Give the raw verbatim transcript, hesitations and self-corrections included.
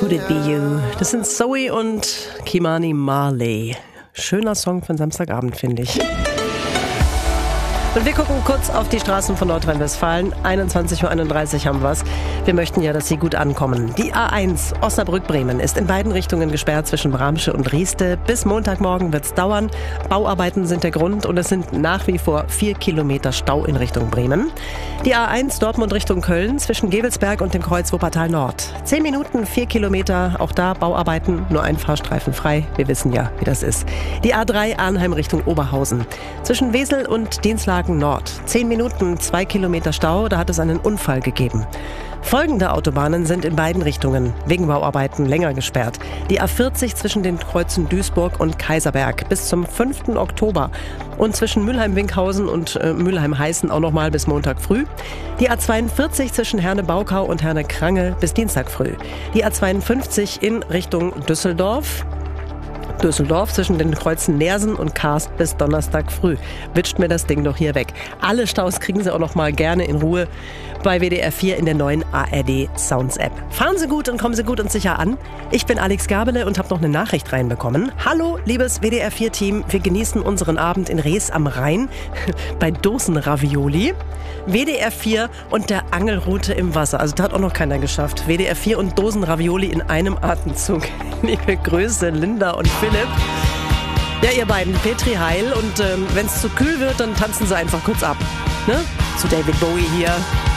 Could It Be You? Das sind Zoe und Kimani Marley. Schöner Song von Samstagabend, finde ich. Und wir gucken kurz auf die Straßen von Nordrhein-Westfalen. einundzwanzig Uhr einunddreißig haben wir's. Wir möchten ja, dass Sie gut ankommen. Die A eins Osnabrück-Bremen ist in beiden Richtungen gesperrt zwischen Bramsche und Rieste. Bis Montagmorgen wird's dauern. Bauarbeiten sind der Grund und es sind nach wie vor vier Kilometer Stau in Richtung Bremen. Die A eins Dortmund Richtung Köln zwischen Gevelsberg und dem Kreuz Wuppertal Nord. Zehn Minuten, vier Kilometer, auch da Bauarbeiten, nur ein Fahrstreifen frei. Wir wissen ja, wie das ist. Die A drei Arnheim Richtung Oberhausen. Zwischen Wesel und Dienstlagen Nord. Zehn Minuten, zwei Kilometer Stau, da hat es einen Unfall gegeben. Folgende Autobahnen sind in beiden Richtungen wegen Bauarbeiten länger gesperrt. Die A vierzig zwischen den Kreuzen Duisburg und Kaiserberg bis zum fünften Oktober und zwischen Mülheim-Winkhausen und äh, Mülheim-Heißen auch nochmal bis Montag früh. Die A zweiundvierzig zwischen Herne-Baukau und Herne-Krange bis Dienstag früh. Die A zweiundfünfzig in Richtung Düsseldorf. Düsseldorf zwischen den Kreuzen Neersen und Karst bis Donnerstag früh. Witscht mir das Ding doch hier weg. Alle Staus kriegen Sie auch noch mal gerne in Ruhe bei W D R vier in der neuen A R D Sounds App. Fahren Sie gut und kommen Sie gut und sicher an. Ich bin Alex Gabele und habe noch eine Nachricht reinbekommen. Hallo, liebes W D R vier Team. Wir genießen unseren Abend in Rees am Rhein bei Dosenravioli. W D R vier und der Angelrute im Wasser. Also das hat auch noch keiner geschafft. W D R vier und Dosenravioli in einem Atemzug. Liebe Grüße, Linda und Philipp. Ja, ihr beiden, Petri Heil. Und ähm, wenn es zu kühl wird, dann tanzen sie einfach kurz ab. Ne? Zu David Bowie hier.